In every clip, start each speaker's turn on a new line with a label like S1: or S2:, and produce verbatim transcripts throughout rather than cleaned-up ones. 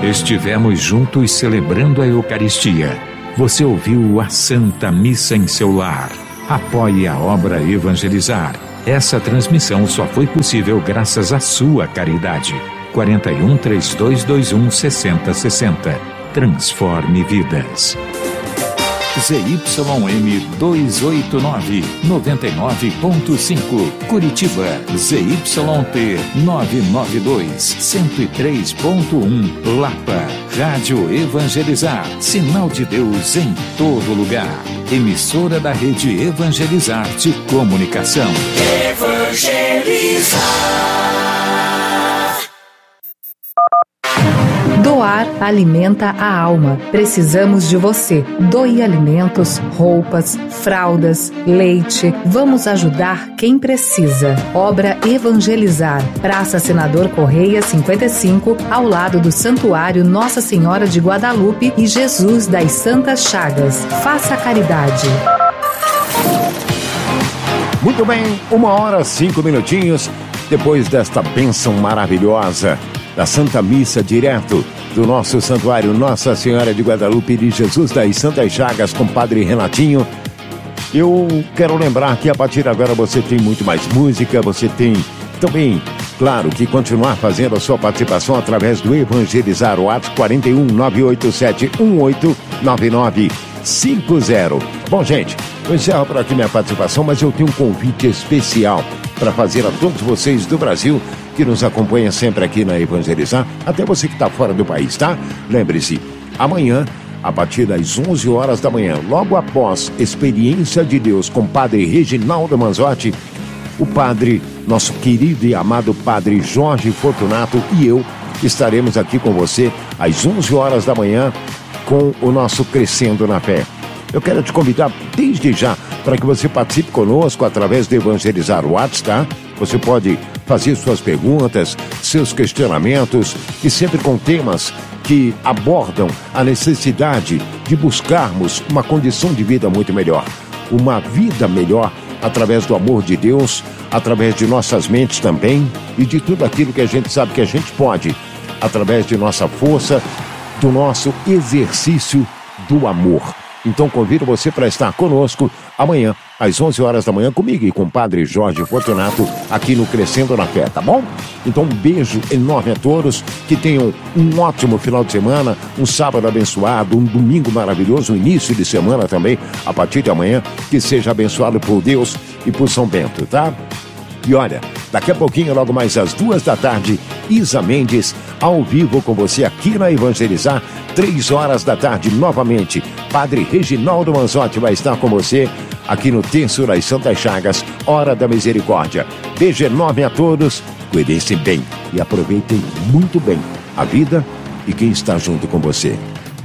S1: Estivemos juntos celebrando a Eucaristia. Você ouviu a Santa Missa em seu lar. Apoie a obra Evangelizar. Essa transmissão só foi possível graças à sua caridade. quarenta e um, trinta e dois vinte e um, sessenta sessenta. Transforme vidas. Z Y M duzentos e oitenta e nove, noventa e nove ponto cinco, Curitiba. Z Y T novecentos e noventa e dois, cento e três ponto um, Lapa. Rádio Evangelizar, sinal de Deus em todo lugar. Emissora da Rede Evangelizar de Comunicação.
S2: Evangelizar.
S3: Doar alimenta a alma. Precisamos de você. Doe alimentos, roupas, fraldas, leite. Vamos ajudar quem precisa. Obra Evangelizar. Praça Senador Correia cinquenta e cinco, ao lado do Santuário Nossa Senhora de Guadalupe e Jesus das Santas Chagas. Faça caridade.
S4: Muito bem, uma hora, cinco minutinhos, depois desta bênção maravilhosa da Santa Missa, direto do nosso santuário Nossa Senhora de Guadalupe e Jesus das Santas Chagas com Padre Renatinho. Eu quero lembrar que a partir de agora você tem muito mais música, você tem também, claro, que continuar fazendo a sua participação através do Evangelizar, o WhatsApp quarenta e um, nove oito sete um oito nove nove cinco zero. Bom, gente, eu encerro por aqui minha participação, mas eu tenho um convite especial para fazer a todos vocês do Brasil que nos acompanha sempre aqui na Evangelizar, até você que está fora do país, tá? Lembre-se, amanhã, a partir das onze horas da manhã, logo após Experiência de Deus com Padre Reginaldo Manzotti, o padre, nosso querido e amado Padre Jorge Fortunato e eu estaremos aqui com você às onze horas da manhã com o nosso Crescendo na Fé. Eu quero te convidar desde já para que você participe conosco através do Evangelizar WhatsApp, tá? Você pode fazer suas perguntas, seus questionamentos e sempre com temas que abordam a necessidade de buscarmos uma condição de vida muito melhor. Uma vida melhor através do amor de Deus, através de nossas mentes também e de tudo aquilo que a gente sabe que a gente pode, através de nossa força, do nosso exercício do amor. Então convido você para estar conosco amanhã, às onze horas da manhã, comigo e com o Padre Jorge Fortunato, aqui no Crescendo na Fé, tá bom? Então um beijo enorme a todos, que tenham um ótimo final de semana, um sábado abençoado, um domingo maravilhoso, um início de semana também, a partir de amanhã, que seja abençoado por Deus e por São Bento, tá? E olha, daqui a pouquinho, logo mais às duas da tarde, Isa Mendes, ao vivo com você aqui na Evangelizar, três horas da tarde, novamente. Padre Reginaldo Manzotti vai estar com você aqui no Terço das Santas Chagas, Hora da Misericórdia. Beijo enorme a todos, cuidem-se bem e aproveitem muito bem a vida e quem está junto com você.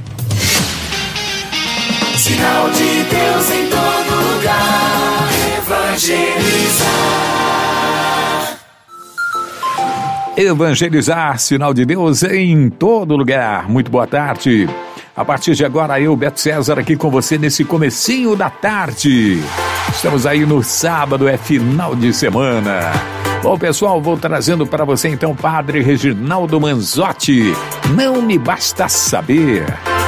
S2: Sinal de Deus em todo lugar, Evangelizar.
S1: Evangelizar, sinal de Deus em todo lugar. Muito boa tarde. A partir de agora, eu, Beto César, aqui com você nesse comecinho da tarde. Estamos aí no sábado, é final de semana. Bom, pessoal, vou trazendo para você então Padre Reginaldo Manzotti. Não me basta saber.